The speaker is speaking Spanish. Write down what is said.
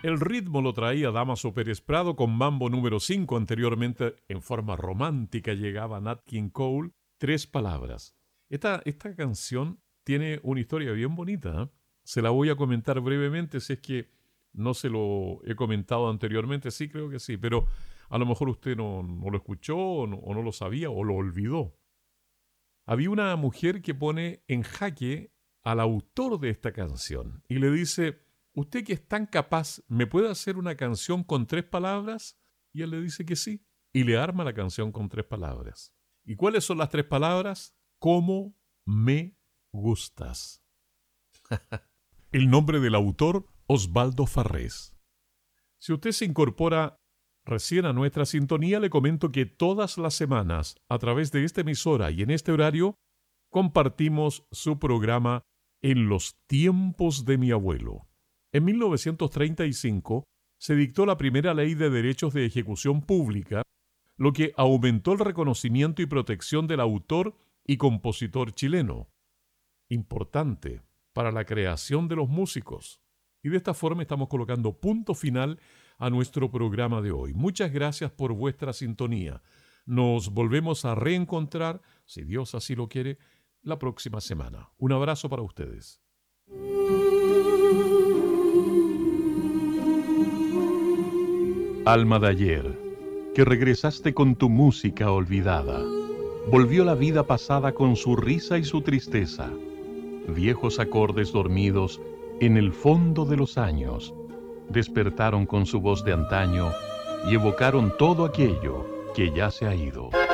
El ritmo lo traía Damaso Pérez Prado con Mambo número 5. Anteriormente, en forma romántica, llegaba Nat King Cole, Tres Palabras. Esta canción tiene una historia bien bonita, ¿eh? Se la voy a comentar brevemente, si es que no se lo he comentado anteriormente. Sí, creo que sí, pero a lo mejor usted no lo escuchó o no lo sabía o lo olvidó. Había una mujer que pone en jaque al autor de esta canción y le dice: ¿usted que es tan capaz, me puede hacer una canción con 3 palabras? Y él le dice que sí, y le arma la canción con 3 palabras. ¿Y cuáles son las 3 palabras? ¿Cómo me gustas? El nombre del autor, Osvaldo Farrés. Si usted se incorpora recién a nuestra sintonía, le comento que todas las semanas, a través de esta emisora y en este horario, compartimos su programa En los tiempos de mi abuelo. En 1935 se dictó la primera ley de derechos de ejecución pública, lo que aumentó el reconocimiento y protección del autor y compositor chileno, importante para la creación de los músicos. Y de esta forma estamos colocando punto final a nuestro programa de hoy. Muchas gracias por vuestra sintonía. Nos volvemos a reencontrar, si Dios así lo quiere, la próxima semana. Un abrazo para ustedes. Alma de ayer, que regresaste con tu música olvidada. Volvió la vida pasada con su risa y su tristeza. Viejos acordes dormidos en el fondo de los años despertaron con su voz de antaño y evocaron todo aquello que ya se ha ido.